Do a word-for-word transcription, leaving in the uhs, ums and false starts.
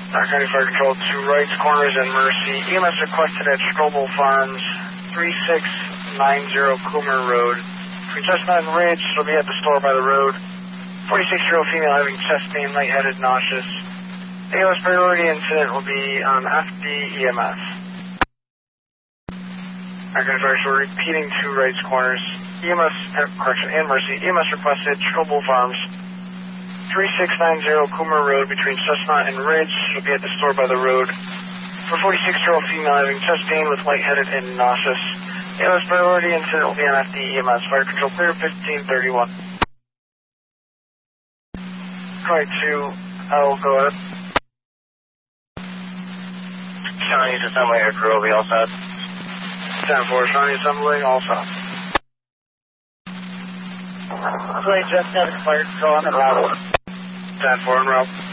Our County Fire Control, two rights, corners, and Mercy. E M S requested at Strobel Farms, three six nine zero Coomer Road. Between Chestnut and Ridge, she'll be at the store by the road. forty-six-year-old female having chest pain, lightheaded, nauseous. A L S priority incident will be on F D E M S. Our County Fire Control, repeating two rights, corners. E M S, uh, correction, and Mercy. E M S requested Strobel Farms, three six nine zero Coomer Road between Chestnut and Ridge. She'll be at the store by the road. For forty-six-year-old female having chest pain with lightheaded and nauseous. A L S priority incident will be on F D E M S. Fire Control clear fifteen thirty-one. Right two, I'll go ahead. Shawnee's Assembly Air Crew will be all set. ten four, Shawnee Assembly, all set. Play Jet Fire Control on the route. ten four en route.